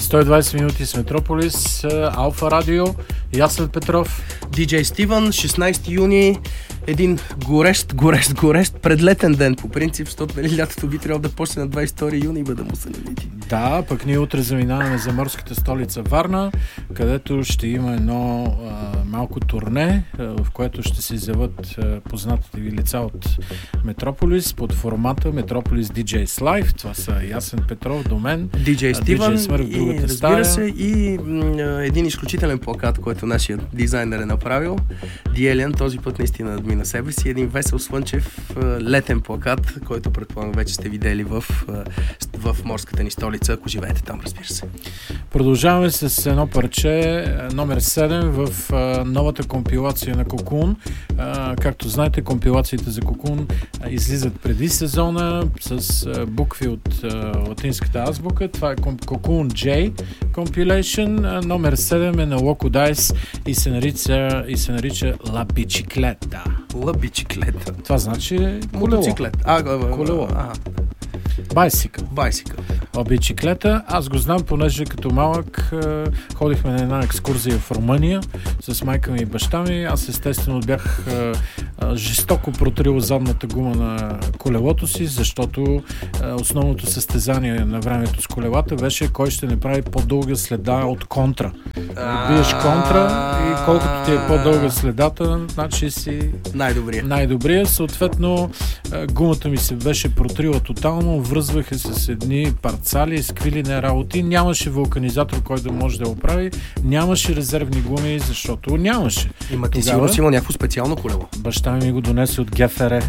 120 минути с Метрополис, Алфа Радио, Ясен Петров, DJ Стивън, 16 юни, един горещ предлетен ден по принцип, защото лятото би трябвало да почне на 22 юни и да му се навиди. Да, пък ние утре заминаваме за морската столица Варна, където ще има едно малко турне, в което ще се изяват познатите ви лица от Метрополис под формата Метрополис DJs Live. Това са Ясен Петров до мен, DJ Стивън и разбира се и един изключителен плакат, който нашия дизайнер е направил. Диелиан, този път наистина на себе си. Един весел слънчев летен плакат, който предполагам вече сте видели в морската ни столица, ако живеете там, разбира се. Продължаваме с едно парче, номер 7 в новата компилация на Cocoon. Както знаете, компилациите за Cocoon излизат преди сезона с букви от латинската азбука. Това е Cocoon J Compilation. Номер 7 е на Loco Dice и се нарича La Bicicletta. La Bicicletta. Това значи мотоциклет. Колело. Байсикъл. Бiciклета. Аз го знам, понеже като малък ходихме на една екскурзия в Румъния с майка ми и баща ми. Аз естествено бях жестоко протрил задната гума на колелото си, защото основното състезание на времето с колелата беше кой ще не прави по-дълга следа от контра. Биеш контра и колкото ти е по-дълга следата, значи си най-добрия. Съответно, гумата ми се беше протрила тотално, връзваха с едни парцали, сквилини работи, нямаше вулканизатор, който да може да го прави, нямаше резервни гуми, защото нямаше. Има ти сигурно си имал някакво специално колело. Баща ми го донесе от ГФР.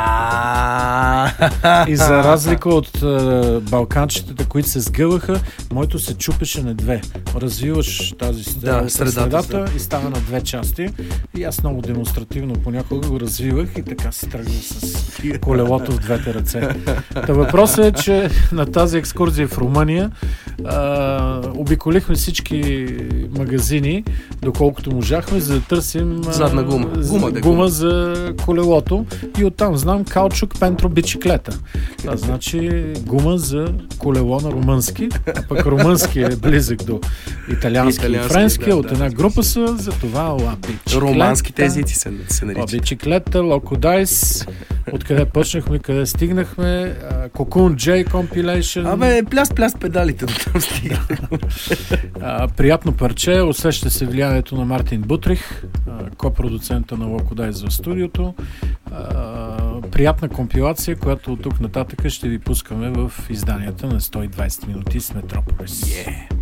И за разлика от балканчетата, които се сгъваха, моето се чупеше на две. Развиваш тази средата и става на две части. И аз много демонстративно понякога го развивах и така се тръгвам с колелото в двете ръце. Та въпросът е, че на тази екскурзия в Румъния обиколихме всички магазини, доколкото можахме, за да търсим задна гума за колелото и оттам знам каучук Пентро Бiciклета. Това значи гума за колело на румънски, а пък румънски е близък до италиански и френски, от една група са, за това La Bicicletta. Романските езици се наричат. La Bicicletta, Loco Dice, откъде почнахме, къде стигнахме, Cocoon J Compilation. Пляс педалите до там стига. Приятно парче, усеща се влиянието на Мартин Бутрих, копродуцента на Loco Dice в студиото. Приятна компилация, която от тук нататък ще ви пускаме в изданията на 120 минути с Метрополис.